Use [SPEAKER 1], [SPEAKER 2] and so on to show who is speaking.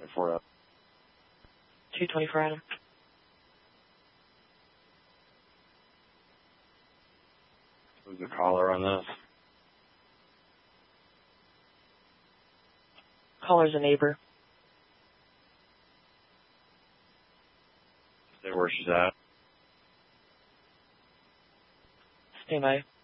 [SPEAKER 1] 24 up.
[SPEAKER 2] 224 Adam.
[SPEAKER 1] Who's the caller on this?
[SPEAKER 2] Caller's a neighbor.
[SPEAKER 1] Say where she's at.
[SPEAKER 2] Stand by.